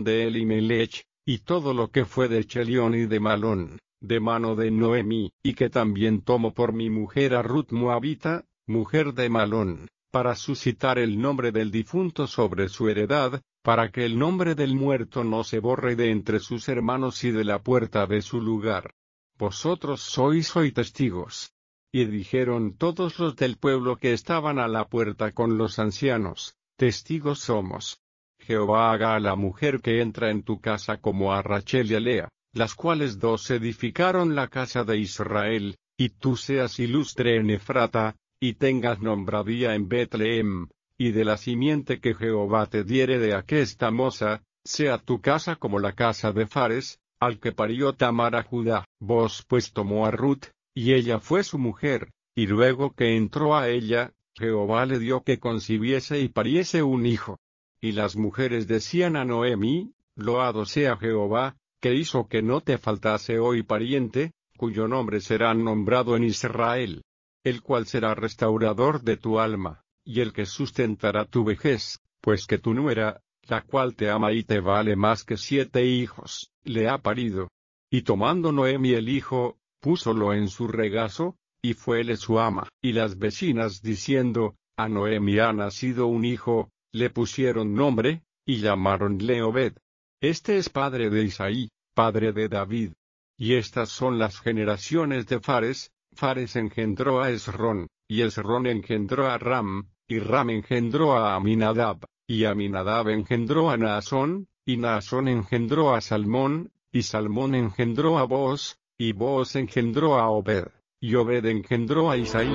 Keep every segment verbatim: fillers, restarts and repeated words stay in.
de Elimelech, y todo lo que fue de Chelión y de Malón, de mano de Noemi, y que también tomo por mi mujer a Ruth Moabita, mujer de Malón, para suscitar el nombre del difunto sobre su heredad, para que el nombre del muerto no se borre de entre sus hermanos y de la puerta de su lugar. Vosotros sois hoy testigos. Y dijeron todos los del pueblo que estaban a la puerta con los ancianos, testigos somos. Jehová haga a la mujer que entra en tu casa como a Rachel y a Lea, las cuales dos edificaron la casa de Israel, y tú seas ilustre en Efrata, y tengas nombradía en Betlehem, y de la simiente que Jehová te diere de aquesta moza, sea tu casa como la casa de Fares, al que parió Tamar a Judá. Vos pues tomó a Ruth, y ella fue su mujer, y luego que entró a ella, Jehová le dio que concibiese y pariese un hijo. Y las mujeres decían a Noemi, loado sea Jehová, que hizo que no te faltase hoy pariente, cuyo nombre será nombrado en Israel, el cual será restaurador de tu alma, y el que sustentará tu vejez, pues que tu nuera, la cual te ama y te vale más que siete hijos, le ha parido. Y tomando Noemi el hijo, púsolo en su regazo, y fuele su ama. Y las vecinas diciendo, a Noemi ha nacido un hijo, le pusieron nombre, y llamaronle Obed. Este es padre de Isaí, padre de David. Y estas son las generaciones de Fares. Fares engendró a Esrón, y Esrón engendró a Ram, y Ram engendró a Aminadab, y Aminadab engendró a Naasón, y Naasón engendró a Salmón, y Salmón engendró a Booz, y Booz engendró a Obed, y Obed engendró a Isaí.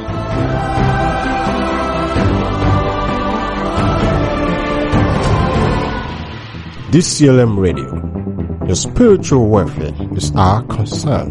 D C L M Radio. Your spiritual welfare is our concern.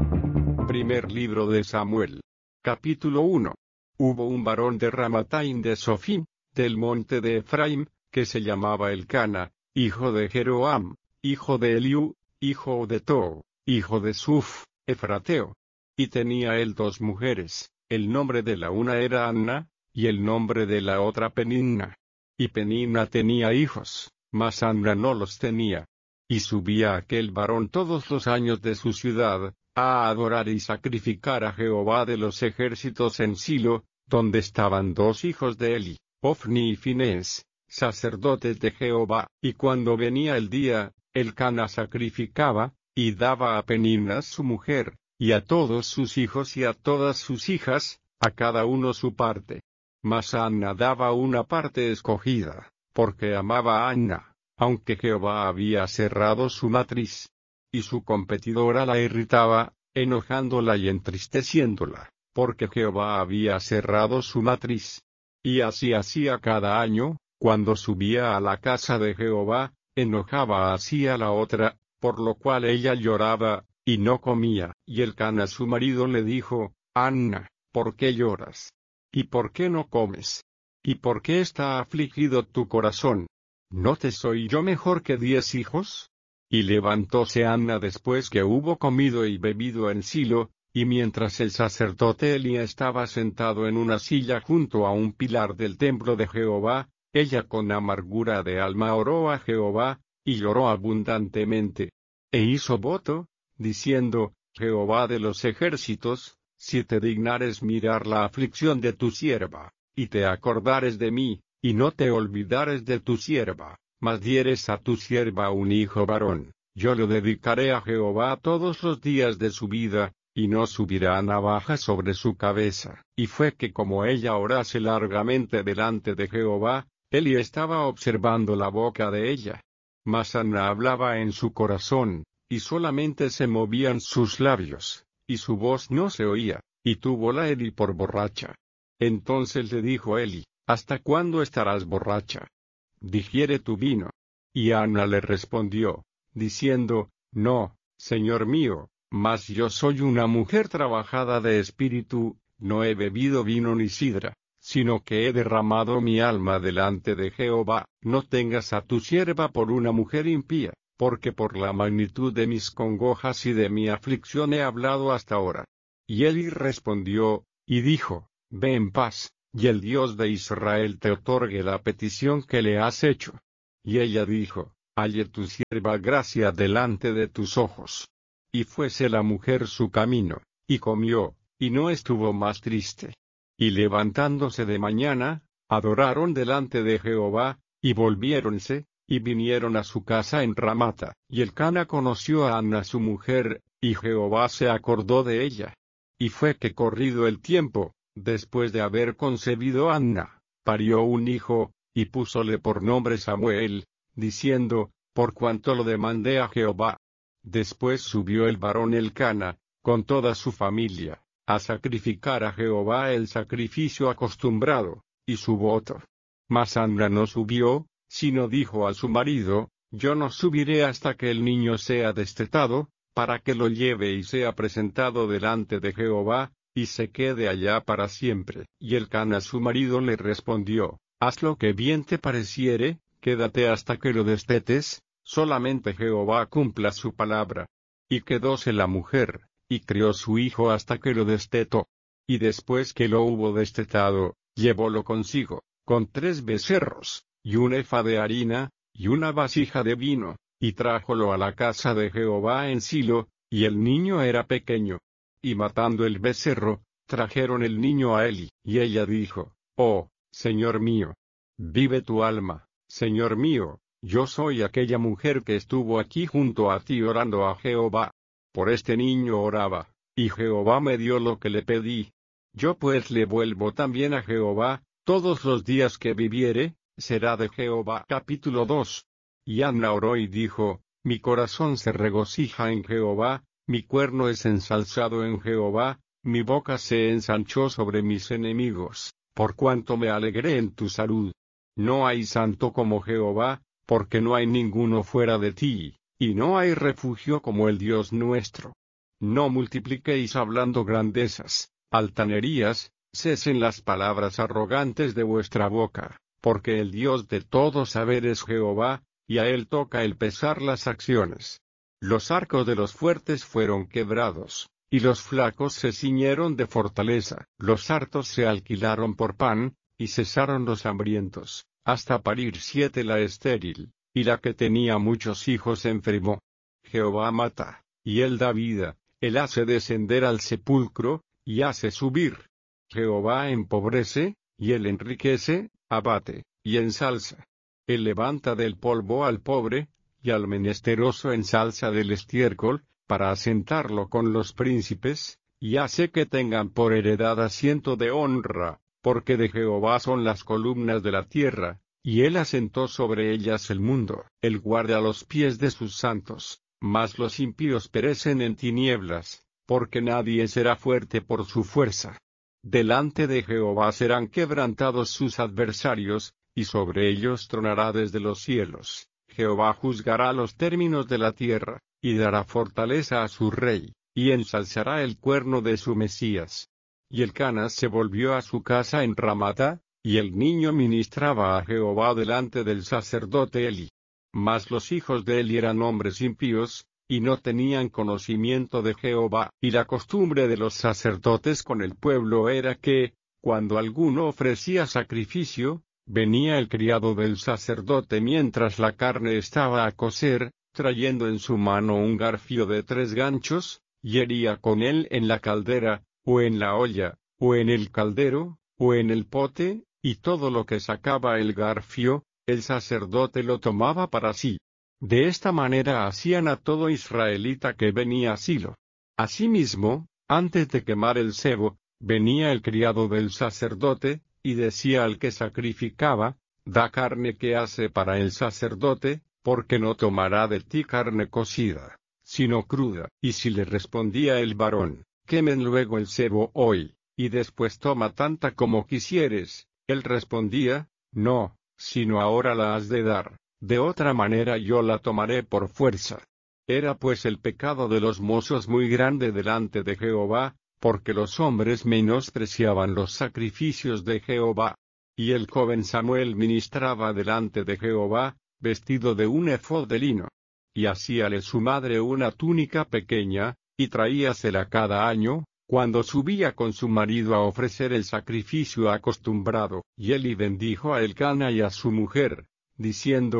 Primer libro de Samuel. Capítulo uno. Hubo un varón de Ramataim de Sofim, del monte de Efraim, que se llamaba Elcana, hijo de Jeroam, hijo de Eliú, hijo de Too, hijo de Suf, Efrateo. Y tenía él dos mujeres, el nombre de la una era Anna, y el nombre de la otra Peninna. Y Peninna tenía hijos, mas Anna no los tenía. Y subía aquel varón todos los años de su ciudad, a adorar y sacrificar a Jehová de los ejércitos en Silo, donde estaban dos hijos de Eli, Ofni y Finés, sacerdotes de Jehová. Y cuando venía el día, Elcana sacrificaba, y daba a Peninna su mujer, y a todos sus hijos y a todas sus hijas, a cada uno su parte. Mas a Anna daba una parte escogida, porque amaba a Anna, aunque Jehová había cerrado su matriz. Y su competidora la irritaba, enojándola y entristeciéndola, porque Jehová había cerrado su matriz. Y así hacía cada año, cuando subía a la casa de Jehová, enojaba así a la otra, por lo cual ella lloraba, y no comía. Y Elcana su marido le dijo, Anna, ¿por qué lloras? ¿Y por qué no comes? ¿Y por qué está afligido tu corazón? ¿No te soy yo mejor que diez hijos? Y levantóse Anna después que hubo comido y bebido en Silo, y mientras el sacerdote Eli estaba sentado en una silla junto a un pilar del templo de Jehová, ella con amargura de alma oró a Jehová, y lloró abundantemente. E hizo voto, diciendo, Jehová de los ejércitos, si te dignares mirar la aflicción de tu sierva, y te acordares de mí, y no te olvidares de tu sierva, mas dieres a tu sierva un hijo varón, yo lo dedicaré a Jehová todos los días de su vida, y no subirá navaja sobre su cabeza. Y fue que como ella orase largamente delante de Jehová, Eli estaba observando la boca de ella. Mas Anna hablaba en su corazón, y solamente se movían sus labios, y su voz no se oía, y túvola Eli por borracha. Entonces le dijo Eli, ¿hasta cuándo estarás borracha? Digiere tu vino. Y Anna le respondió, diciendo, No, señor mío, mas yo soy una mujer trabajada de espíritu, no he bebido vino ni sidra, sino que he derramado mi alma delante de Jehová. No tengas a tu sierva por una mujer impía, porque por la magnitud de mis congojas y de mi aflicción he hablado hasta ahora. Y Eli respondió, y dijo, Ve en paz, y el Dios de Israel te otorgue la petición que le has hecho. Y ella dijo, Halle tu sierva gracia delante de tus ojos. Y fuese la mujer su camino, y comió, y no estuvo más triste. Y levantándose de mañana, adoraron delante de Jehová, y volviéronse, y vinieron a su casa en Ramata. Y Elcana conoció a Anna su mujer, y Jehová se acordó de ella. Y fue que corrido el tiempo, después de haber concebido Anna, parió un hijo, y púsole por nombre Samuel, diciendo, por cuanto lo demandé a Jehová. Después subió el varón Elcana, con toda su familia, a sacrificar a Jehová el sacrificio acostumbrado, y su voto. Mas Anna no subió, sino dijo a su marido, yo no subiré hasta que el niño sea destetado, para que lo lleve y sea presentado delante de Jehová, y se quede allá para siempre. Y Elcana su marido le respondió, haz lo que bien te pareciere, quédate hasta que lo destetes, solamente Jehová cumpla su palabra. Y quedóse la mujer, y crió su hijo hasta que lo destetó. Y después que lo hubo destetado, llevólo consigo, con tres becerros, y un efa de harina, y una vasija de vino, y trájolo a la casa de Jehová en Silo, y el niño era pequeño. Y matando el becerro, trajeron el niño a Eli, y ella dijo, oh, Señor mío, vive tu alma, Señor mío, yo soy aquella mujer que estuvo aquí junto a ti orando a Jehová. Por este niño oraba, y Jehová me dio lo que le pedí. Yo pues le vuelvo también a Jehová, todos los días que viviere, será de Jehová. Capítulo dos. Y Anna oró y dijo, mi corazón se regocija en Jehová, mi cuerno es ensalzado en Jehová, mi boca se ensanchó sobre mis enemigos, por cuanto me alegré en tu salud. No hay santo como Jehová, porque no hay ninguno fuera de ti, y no hay refugio como el Dios nuestro. No multipliquéis hablando grandezas, altanerías, cesen las palabras arrogantes de vuestra boca, porque el Dios de todo saber es Jehová, y a él toca el pesar las acciones. Los arcos de los fuertes fueron quebrados, y los flacos se ciñeron de fortaleza. Los hartos se alquilaron por pan, y cesaron los hambrientos, hasta parir siete la estéril, y la que tenía muchos hijos enfermó. Jehová mata, y él da vida, él hace descender al sepulcro, y hace subir. Jehová empobrece, y él enriquece, abate, y ensalza. Él levanta del polvo al pobre, y al menesteroso ensalza del estiércol, para asentarlo con los príncipes, y hace que tengan por heredad asiento de honra, porque de Jehová son las columnas de la tierra, y él asentó sobre ellas el mundo. Él guarda los pies de sus santos, mas los impíos perecen en tinieblas, porque nadie será fuerte por su fuerza. Delante de Jehová serán quebrantados sus adversarios, y sobre ellos tronará desde los cielos. Jehová juzgará los términos de la tierra, y dará fortaleza a su rey, y ensalzará el cuerno de su Mesías. Y Elcana se volvió a su casa en Ramata, y el niño ministraba a Jehová delante del sacerdote Eli. Mas los hijos de Eli eran hombres impíos, y no tenían conocimiento de Jehová. Y la costumbre de los sacerdotes con el pueblo era que, cuando alguno ofrecía sacrificio, venía el criado del sacerdote mientras la carne estaba a cocer, trayendo en su mano un garfio de tres ganchos, y hería con él en la caldera, o en la olla, o en el caldero, o en el pote, y todo lo que sacaba el garfio, el sacerdote lo tomaba para sí. De esta manera hacían a todo israelita que venía a Silo. Asimismo, antes de quemar el sebo, venía el criado del sacerdote, y decía al que sacrificaba, da carne que hace para el sacerdote, porque no tomará de ti carne cocida, sino cruda. Y si le respondía el varón, quemen luego el sebo hoy, y después toma tanta como quisieres, él respondía, no, sino ahora la has de dar, de otra manera yo la tomaré por fuerza. Era pues el pecado de los mozos muy grande delante de Jehová, porque los hombres menospreciaban los sacrificios de Jehová. Y el joven Samuel ministraba delante de Jehová, vestido de un efod de lino. Y hacíale su madre una túnica pequeña, y traíasela cada año, cuando subía con su marido a ofrecer el sacrificio acostumbrado. Y Eli bendijo a Elcana y a su mujer, diciendo,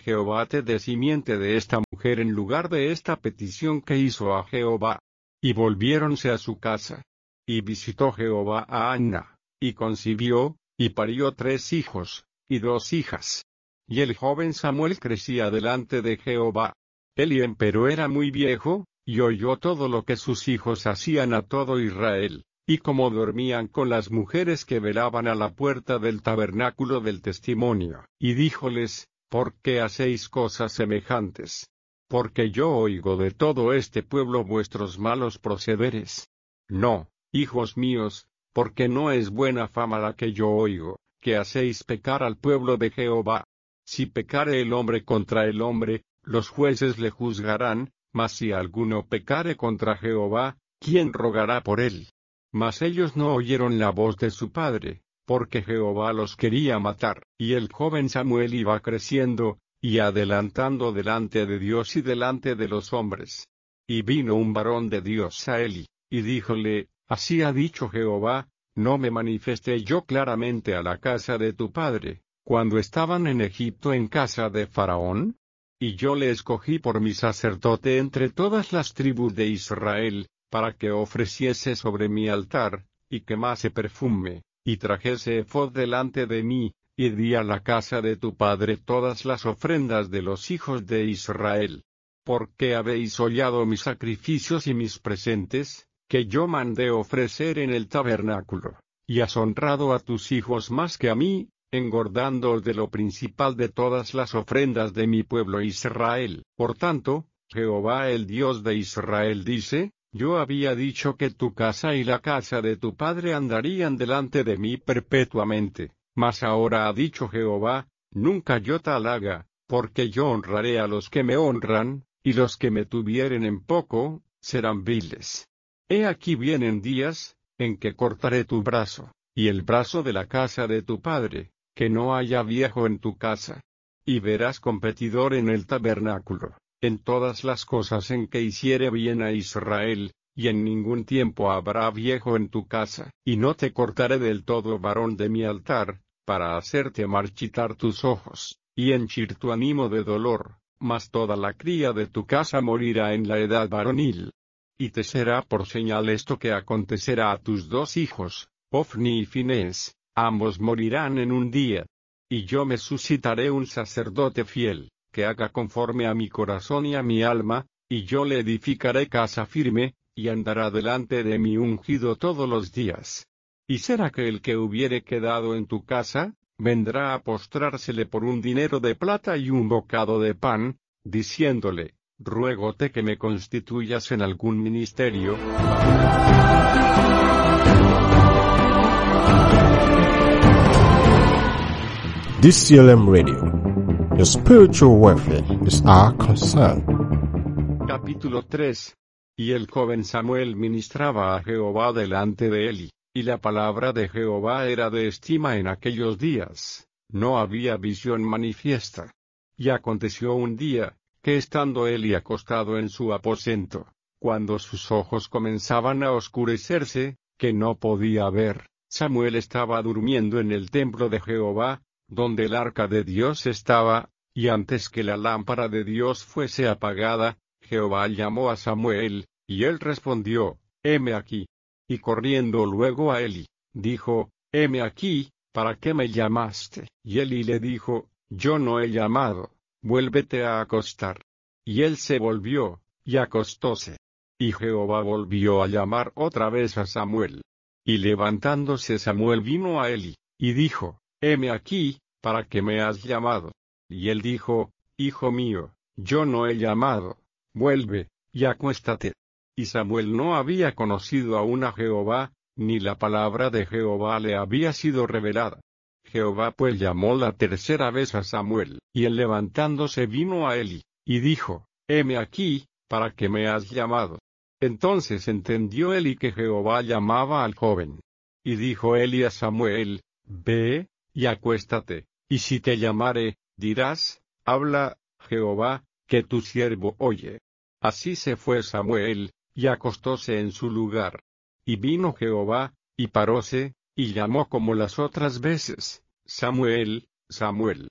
Jehová te dé simiente de esta mujer en lugar de esta petición que hizo a Jehová. Y volviéronse a su casa. Y visitó Jehová a Anna, y concibió, y parió tres hijos, y dos hijas. Y el joven Samuel crecía delante de Jehová. Eli empero era muy viejo, y oyó todo lo que sus hijos hacían a todo Israel, y cómo dormían con las mujeres que velaban a la puerta del tabernáculo del testimonio. Y díjoles, ¿por qué hacéis cosas semejantes? Porque yo oigo de todo este pueblo vuestros malos procederes. No, hijos míos, porque no es buena fama la que yo oigo, que hacéis pecar al pueblo de Jehová. Si pecare el hombre contra el hombre, los jueces le juzgarán, mas si alguno pecare contra Jehová, ¿quién rogará por él? Mas ellos no oyeron la voz de su padre, porque Jehová los quería matar. Y el joven Samuel iba creciendo, y adelantando delante de Dios y delante de los hombres. Y vino un varón de Dios a Eli, y díjole, así ha dicho Jehová, ¿no me manifesté yo claramente a la casa de tu padre, cuando estaban en Egipto en casa de Faraón? Y yo le escogí por mi sacerdote entre todas las tribus de Israel, para que ofreciese sobre mi altar, y quemase perfume, y trajese ephod delante de mí, y di a la casa de tu padre todas las ofrendas de los hijos de Israel. ¿Por qué habéis hollado mis sacrificios y mis presentes, que yo mandé ofrecer en el tabernáculo, y has honrado a tus hijos más que a mí, engordando de lo principal de todas las ofrendas de mi pueblo Israel? Por tanto, Jehová el Dios de Israel dice, yo había dicho que tu casa y la casa de tu padre andarían delante de mí perpetuamente, mas ahora ha dicho Jehová, nunca yo tal haga, porque yo honraré a los que me honran, y los que me tuvieren en poco, serán viles. He aquí vienen días, en que cortaré tu brazo, y el brazo de la casa de tu padre, que no haya viejo en tu casa. Y verás competidor en el tabernáculo, en todas las cosas en que hiciere bien a Israel, y en ningún tiempo habrá viejo en tu casa. Y no te cortaré del todo varón de mi altar, para hacerte marchitar tus ojos, y henchir tu ánimo de dolor, mas toda la cría de tu casa morirá en la edad varonil. Y te será por señal esto que acontecerá a tus dos hijos, Ofni y Finés, ambos morirán en un día. Y yo me suscitaré un sacerdote fiel, que haga conforme a mi corazón y a mi alma, y yo le edificaré casa firme, y andará delante de mi ungido todos los días. Y será que el que hubiere quedado en tu casa, vendrá a postrársele por un dinero de plata y un bocado de pan, diciéndole, ruégote que me constituyas en algún ministerio. D C L M Radio. Your spiritual welfare is our concern. Capítulo tres. Y el joven Samuel ministraba a Jehová delante de Eli, y la palabra de Jehová era de estima en aquellos días, no había visión manifiesta. Y aconteció un día, que estando Eli acostado en su aposento, cuando sus ojos comenzaban a oscurecerse, que no podía ver, Samuel estaba durmiendo en el templo de Jehová, donde el arca de Dios estaba, y antes que la lámpara de Dios fuese apagada, Jehová llamó a Samuel, y él respondió, heme aquí. Y corriendo luego a Eli, dijo, heme aquí, ¿para qué me llamaste? Y Eli le dijo, yo no he llamado, vuélvete a acostar. Y él se volvió, y acostóse. Y Jehová volvió a llamar otra vez a Samuel. Y levantándose Samuel vino a Eli, y dijo, heme aquí, ¿para qué me has llamado? Y él dijo, hijo mío, yo no he llamado, vuelve, y acuéstate. Y Samuel no había conocido aún a Jehová, ni la palabra de Jehová le había sido revelada. Jehová pues llamó la tercera vez a Samuel, y él levantándose vino a Eli, y dijo, heme aquí, ¿para qué me has llamado? Entonces entendió Eli que Jehová llamaba al joven. Y dijo Eli a Samuel, ve, y acuéstate, y si te llamare, dirás, habla, Jehová, que tu siervo oye. Así se fue Samuel, y acostóse en su lugar. Y vino Jehová, y paróse, y llamó como las otras veces, Samuel, Samuel.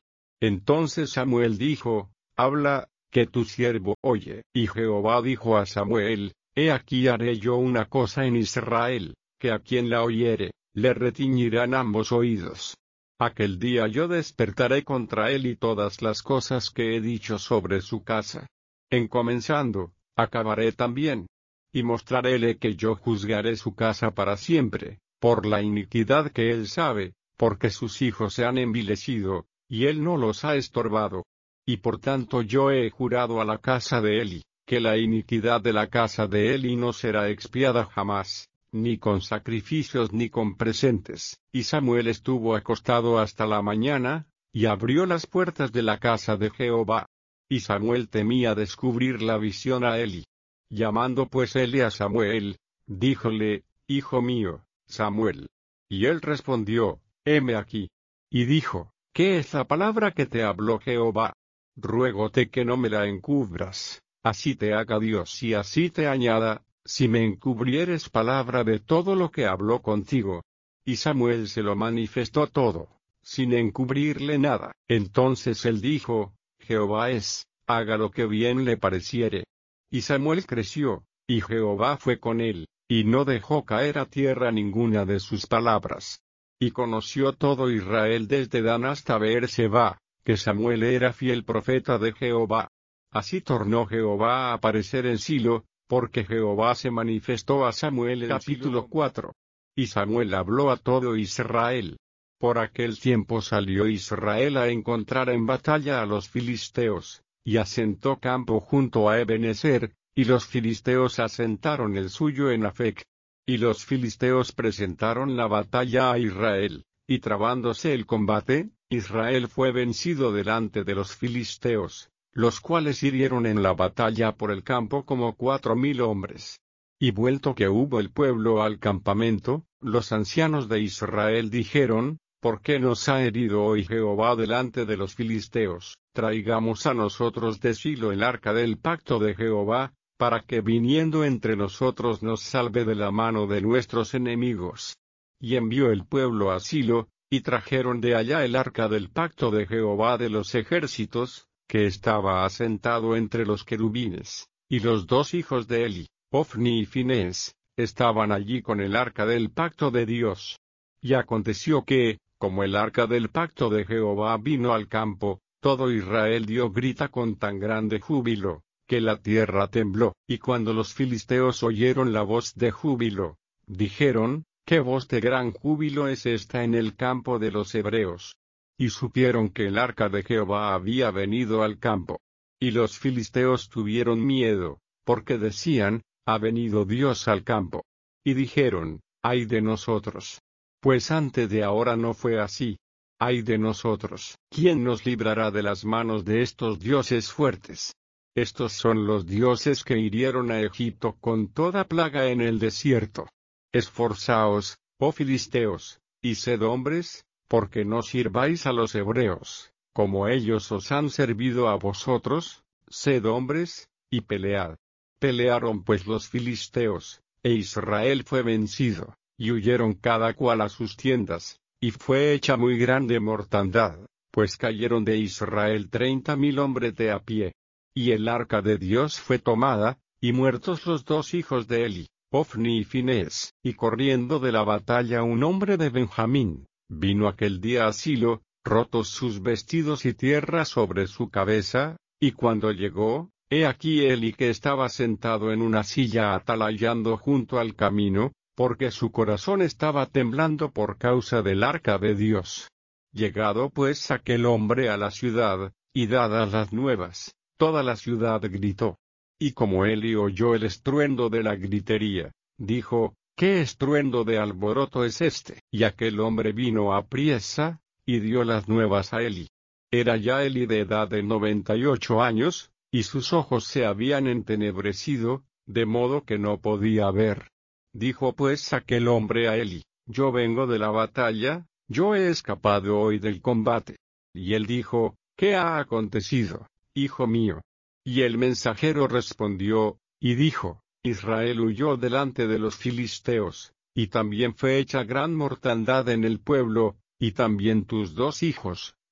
Entonces Samuel dijo, habla, que tu siervo oye. Y Jehová dijo a Samuel, he aquí haré yo una cosa en Israel, que a quien la oyere, le retiñirán ambos oídos. Aquel día yo despertaré contra él y todas las cosas que he dicho sobre su casa. En comenzando, acabaré también. Y mostraréle que yo juzgaré su casa para siempre, por la iniquidad que él sabe, porque sus hijos se han envilecido, y él no los ha estorbado. Y por tanto yo he jurado a la casa de Eli, que la iniquidad de la casa de Eli no será expiada jamás, ni con sacrificios ni con presentes. Y Samuel estuvo acostado hasta la mañana, y abrió las puertas de la casa de Jehová. Y Samuel temía descubrir la visión a Eli. Llamando pues Eli a Samuel, díjole, Hijo mío, Samuel. Y él respondió, heme aquí. Y dijo, ¿qué es la palabra que te habló Jehová? Ruégote que no me la encubras, así te haga Dios y así te añada, si me encubrieres palabra de todo lo que habló contigo. Y Samuel se lo manifestó todo, sin encubrirle nada. Entonces él dijo, Jehová es, haga lo que bien le pareciere. Y Samuel creció, y Jehová fue con él, y no dejó caer a tierra ninguna de sus palabras. Y conoció todo Israel desde Dan hasta Beerseba, que Samuel era fiel profeta de Jehová. Así tornó Jehová a aparecer en Silo, porque Jehová se manifestó a Samuel en capítulo cuatro. Y Samuel habló a todo Israel. Por aquel tiempo salió Israel a encontrar en batalla a los filisteos, y asentó campo junto a Ebenezer, y los filisteos asentaron el suyo en Afec. Y los filisteos presentaron la batalla a Israel, y trabándose el combate, Israel fue vencido delante de los filisteos, los cuales hirieron en la batalla por el campo como cuatro mil hombres. Y vuelto que hubo el pueblo al campamento, los ancianos de Israel dijeron, ¿por qué nos ha herido hoy Jehová delante de los filisteos? Traigamos a nosotros de Silo el arca del pacto de Jehová, para que viniendo entre nosotros nos salve de la mano de nuestros enemigos. Y envió el pueblo a Silo, y trajeron de allá el arca del pacto de Jehová de los ejércitos, que estaba asentado entre los querubines, y los dos hijos de Eli, Ofni y Finés, estaban allí con el arca del pacto de Dios. Y aconteció que, como el arca del pacto de Jehová vino al campo, todo Israel dio grita con tan grande júbilo, que la tierra tembló. Y cuando los filisteos oyeron la voz de júbilo, dijeron, ¿qué voz de gran júbilo es esta en el campo de los hebreos? Y supieron que el arca de Jehová había venido al campo. Y los filisteos tuvieron miedo, porque decían, ha venido Dios al campo. Y dijeron, ay de nosotros. Pues antes de ahora no fue así. Ay de nosotros. ¿Quién nos librará de las manos de estos dioses fuertes? Estos son los dioses que hirieron a Egipto con toda plaga en el desierto. Esforzaos, oh filisteos, y sed hombres, porque no sirváis a los hebreos, como ellos os han servido a vosotros, sed hombres, y pelead. Pelearon pues los filisteos, e Israel fue vencido, y huyeron cada cual a sus tiendas, y fue hecha muy grande mortandad, pues cayeron de Israel treinta mil hombres de a pie. Y el arca de Dios fue tomada, y muertos los dos hijos de Eli, Ofni y Finés, y corriendo de la batalla un hombre de Benjamín, vino aquel día a Silo, rotos sus vestidos y tierra sobre su cabeza, y cuando llegó, he aquí Eli que estaba sentado en una silla atalayando junto al camino, porque su corazón estaba temblando por causa del arca de Dios. Llegado pues aquel hombre a la ciudad, y dadas las nuevas, toda la ciudad gritó. Y como Eli oyó el estruendo de la gritería, dijo, ¿qué estruendo de alboroto es este? Y aquel hombre vino apriesa, y dio las nuevas a Eli. Era ya Eli de edad de noventa y ocho años, y sus ojos se habían entenebrecido, de modo que no podía ver. Dijo pues aquel hombre a Eli, yo vengo de la batalla, yo he escapado hoy del combate. Y él dijo, ¿qué ha acontecido, hijo mío? Y el mensajero respondió, y dijo, Israel huyó delante de los filisteos, y también fue hecha gran mortandad en el pueblo, y también tus dos hijos,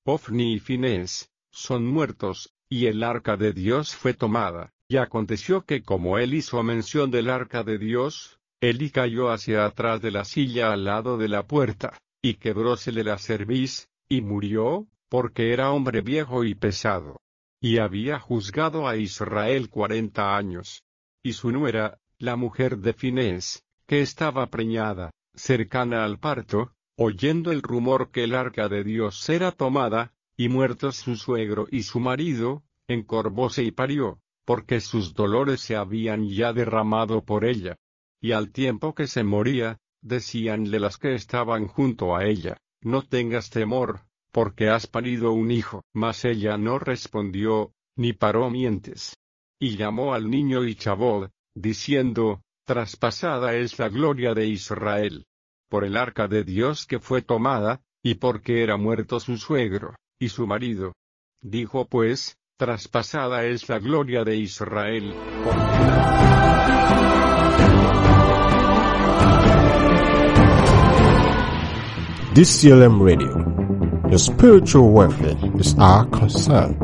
Ofni y Finés, son muertos, y el arca de Dios fue tomada. Y aconteció que como él hizo mención del arca de Dios, Eli cayó hacia atrás de la silla al lado de la puerta, y quebrósele la cerviz, y murió, porque era hombre viejo y pesado. Y había juzgado a Israel cuarenta años. Y su nuera, la mujer de Finés, que estaba preñada, cercana al parto, oyendo el rumor que el arca de Dios era tomada, y muertos su suegro y su marido, encorvóse y parió, porque sus dolores se habían ya derramado por ella. Y al tiempo que se moría, decíanle las que estaban junto a ella, no tengas temor, porque has parido un hijo. Mas ella no respondió, ni paró mientes. Y llamó al niño Ichabod, diciendo, traspasada es la gloria de Israel, por el arca de Dios que fue tomada, y porque era muerto su suegro, y su marido. Dijo pues, traspasada es la gloria de Israel, D C L M Radio. Your spiritual welfare is our concern.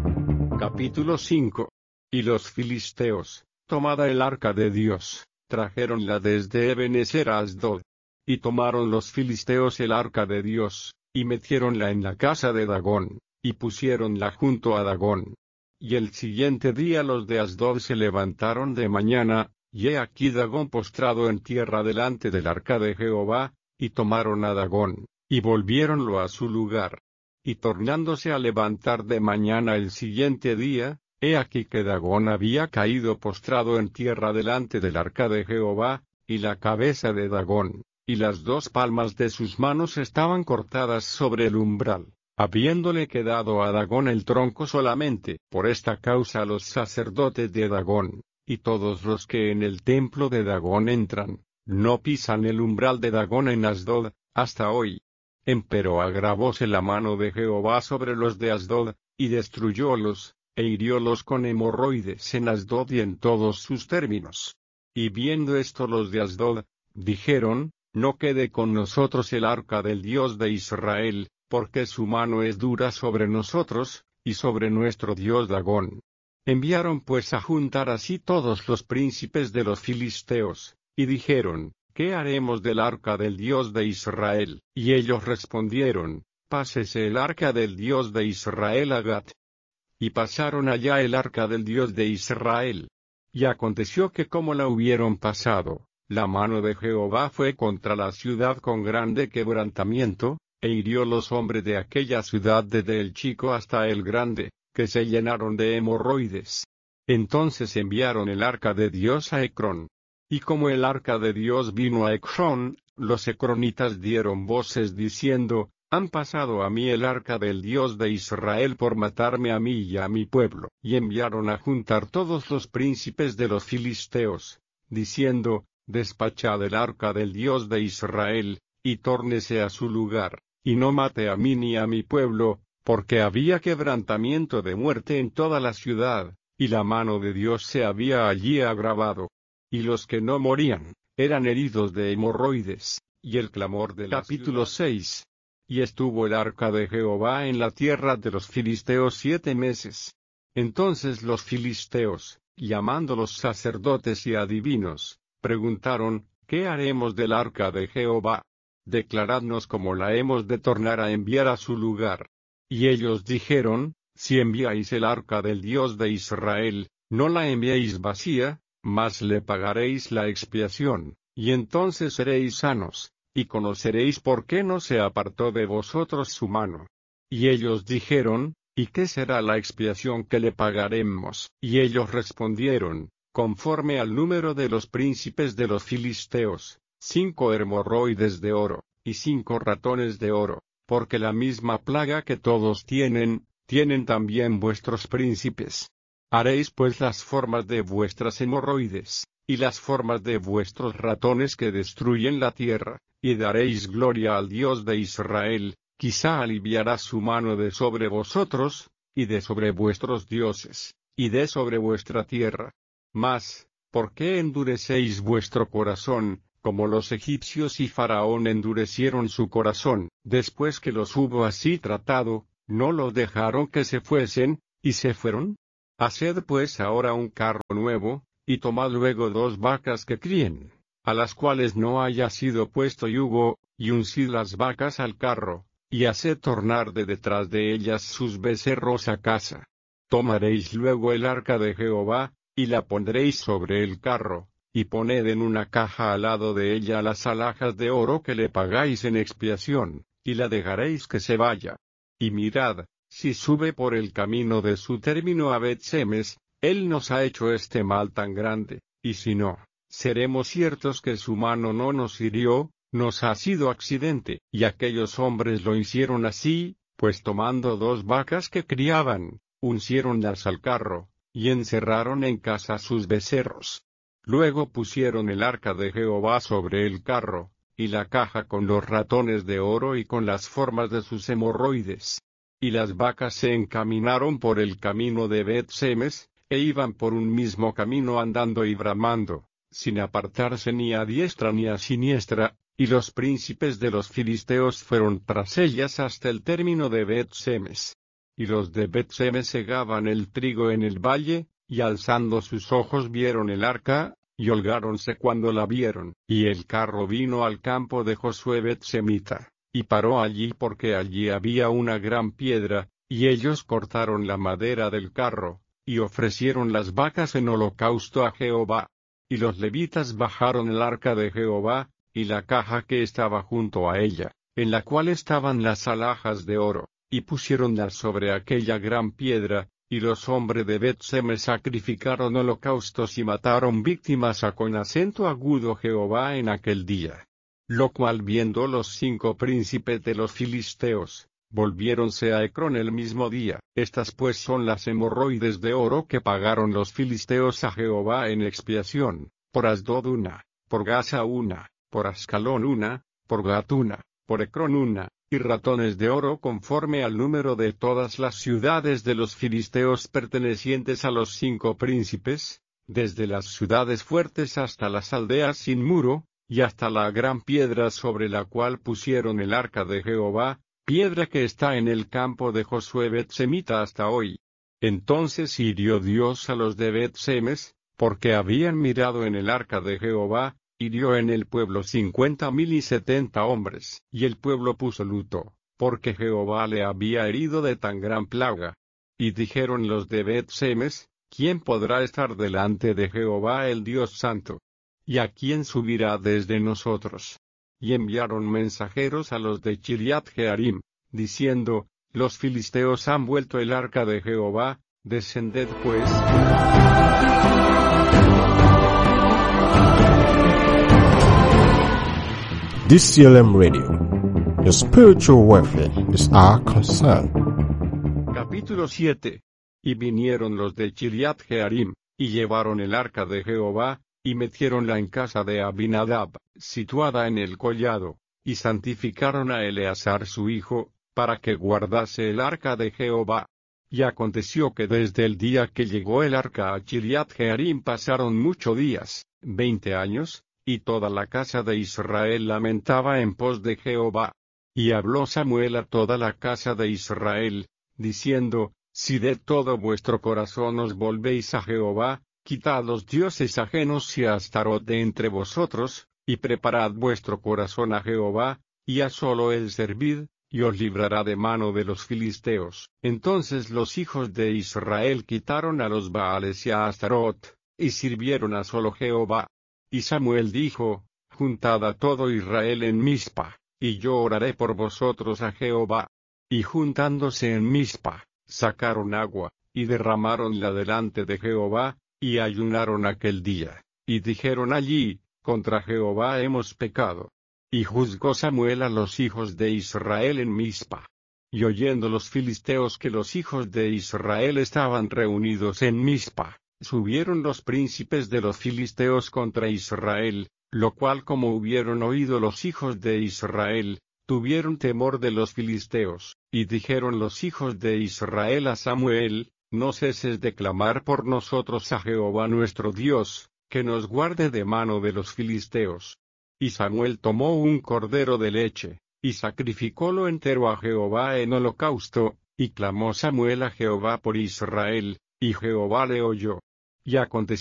Capítulo cinco. Y los filisteos, tomada el arca de Dios, trajeronla desde Ebenezer a Asdod. Y tomaron los filisteos el arca de Dios, y metiéronla en la casa de Dagón, y pusiéronla junto a Dagón. Y el siguiente día los de Asdod se levantaron de mañana, y he aquí Dagón postrado en tierra delante del arca de Jehová, y tomaron a Dagón, y volviéronlo a su lugar. Y tornándose a levantar de mañana el siguiente día, he aquí que Dagón había caído postrado en tierra delante del arca de Jehová, y la cabeza de Dagón, y las dos palmas de sus manos estaban cortadas sobre el umbral, habiéndole quedado a Dagón el tronco solamente. Por esta causa los sacerdotes de Dagón, y todos los que en el templo de Dagón entran, no pisan el umbral de Dagón en Asdod, hasta hoy. Empero agravóse la mano de Jehová sobre los de Asdod, y destruyólos, e hiriólos con hemorroides en Asdod y en todos sus términos. Y viendo esto los de Asdod, dijeron, no quede con nosotros el arca del Dios de Israel, porque su mano es dura sobre nosotros, y sobre nuestro Dios Dagón. Enviaron pues a juntar así todos los príncipes de los filisteos, y dijeron, ¿qué haremos del arca del Dios de Israel? Y ellos respondieron, pásese el arca del Dios de Israel a Gat. Y pasaron allá el arca del Dios de Israel. Y aconteció que como la hubieron pasado, la mano de Jehová fue contra la ciudad con grande quebrantamiento, e hirió los hombres de aquella ciudad desde el chico hasta el grande, que se llenaron de hemorroides. Entonces enviaron el arca de Dios a Ecrón. Y como el arca de Dios vino a Ecrón, los ecronitas dieron voces diciendo, han pasado a mí el arca del Dios de Israel por matarme a mí y a mi pueblo. Y enviaron a juntar todos los príncipes de los filisteos, diciendo, despachad el arca del Dios de Israel, y tórnese a su lugar, y no mate a mí ni a mi pueblo, porque había quebrantamiento de muerte en toda la ciudad, y la mano de Dios se había allí agravado. Y los que no morían, eran heridos de hemorroides, y el clamor del capítulo seis. Y estuvo el arca de Jehová en la tierra de los filisteos siete meses. Entonces los filisteos, llamando los sacerdotes y adivinos, preguntaron, ¿qué haremos del arca de Jehová? Declaradnos cómo la hemos de tornar a enviar a su lugar. Y ellos dijeron, si enviáis el arca del Dios de Israel, no la enviéis vacía, mas le pagaréis la expiación, y entonces seréis sanos, y conoceréis por qué no se apartó de vosotros su mano. Y ellos dijeron, ¿y qué será la expiación que le pagaremos? Y ellos respondieron, conforme al número de los príncipes de los filisteos, cinco hemorroides de oro, y cinco ratones de oro, porque la misma plaga que todos tienen, tienen también vuestros príncipes. Haréis pues las formas de vuestras hemorroides, y las formas de vuestros ratones que destruyen la tierra, y daréis gloria al Dios de Israel, quizá aliviará su mano de sobre vosotros, y de sobre vuestros dioses, y de sobre vuestra tierra. Mas, ¿por qué endurecéis vuestro corazón, como los egipcios y Faraón endurecieron su corazón, después que los hubo así tratado, ¿No los dejaron que se fuesen, y se fueron? Haced pues ahora un carro nuevo, y tomad luego dos vacas que críen, a las cuales no haya sido puesto yugo, y uncid las vacas al carro, y haced tornar de detrás de ellas sus becerros a casa. Tomaréis luego el arca de Jehová, y la pondréis sobre el carro, y poned en una caja al lado de ella las alhajas de oro que le pagáis en expiación, y la dejaréis que se vaya. Y mirad, si sube por el camino de su término a Bet-Semes, él nos ha hecho este mal tan grande, y si no, seremos ciertos que su mano no nos hirió, nos ha sido accidente. Y aquellos hombres lo hicieron así, pues tomando dos vacas que criaban, unciéronlas al carro, y encerraron en casa sus becerros. Luego pusieron el arca de Jehová sobre el carro, y la caja con los ratones de oro y con las formas de sus hemorroides. Y las vacas se encaminaron por el camino de Bet-Semes, e iban por un mismo camino andando y bramando, sin apartarse ni a diestra ni a siniestra, y los príncipes de los filisteos fueron tras ellas hasta el término de Bet-Semes. Y los de Bet-Semes segaban el trigo en el valle, y alzando sus ojos vieron el arca, y holgáronse cuando la vieron. Y el carro vino al campo de Josué Bet-Semita, y paró allí porque allí había una gran piedra, y ellos cortaron la madera del carro, y ofrecieron las vacas en holocausto a Jehová. Y los levitas bajaron el arca de Jehová, y la caja que estaba junto a ella, en la cual estaban las alhajas de oro, y pusiéronlas sobre aquella gran piedra, y los hombres de Bet-Semes sacrificaron holocaustos y mataron víctimas a con acento agudo Jehová en aquel día. Lo cual viendo los cinco príncipes de los filisteos, volviéronse a Ecrón el mismo día. Estas pues son las hemorroides de oro que pagaron los filisteos a Jehová en expiación: por Asdod una, por Gaza una, por Ascalón una, por Gat una, por Ecrón una, y ratones de oro conforme al número de todas las ciudades de los filisteos pertenecientes a los cinco príncipes, desde las ciudades fuertes hasta las aldeas sin muro, y hasta la gran piedra sobre la cual pusieron el arca de Jehová, piedra que está en el campo de Josué Bet-Semita hasta hoy. Entonces hirió Dios a los de Bet-Semes, porque habían mirado en el arca de Jehová, hirió en el pueblo cincuenta mil y setenta hombres. Y el pueblo puso luto, porque Jehová le había herido de tan gran plaga. Y dijeron los de Bet-Semes: ¿Quién podrá estar delante de Jehová el Dios Santo? ¿Y a quién subirá desde nosotros? Y enviaron mensajeros a los de Chiriat Jearim, diciendo: Los filisteos han vuelto el arca de Jehová, descended pues. D C L M Radio. Your spiritual welfare is our concern. Capítulo siete. Y vinieron los de Chiriat Jearim, y llevaron el arca de Jehová, y metieronla en casa de Abinadab, situada en el collado, y santificaron a Eleazar su hijo, para que guardase el arca de Jehová. Y aconteció que desde el día que llegó el arca a Chiriat Jearim pasaron muchos días, veinte años, y toda la casa de Israel lamentaba en pos de Jehová. Y habló Samuel a toda la casa de Israel, diciendo: Si de todo vuestro corazón os volvéis a Jehová, quitad los dioses ajenos y a Astarot de entre vosotros, y preparad vuestro corazón a Jehová, y a solo él servid, y os librará de mano de los filisteos. Entonces los hijos de Israel quitaron a los Baales y a Astarot, y sirvieron a solo Jehová. Y Samuel dijo: Juntad a todo Israel en Mizpa, y yo oraré por vosotros a Jehová. Y juntándose en Mizpa, sacaron agua, y derramaronla delante de Jehová, y ayunaron aquel día, y dijeron allí: Contra Jehová hemos pecado. Y juzgó Samuel a los hijos de Israel en Mizpa. Y oyendo los filisteos que los hijos de Israel estaban reunidos en Mizpa, subieron los príncipes de los filisteos contra Israel, lo cual como hubieron oído los hijos de Israel, tuvieron temor de los filisteos, y dijeron los hijos de Israel a Samuel: No ceses de clamar por nosotros a Jehová nuestro Dios, que nos guarde de mano de los filisteos. Y Samuel tomó un cordero de leche, y sacrificólo entero a Jehová en holocausto, Y clamó Samuel a Jehová por Israel, y Jehová le oyó. Y aconteció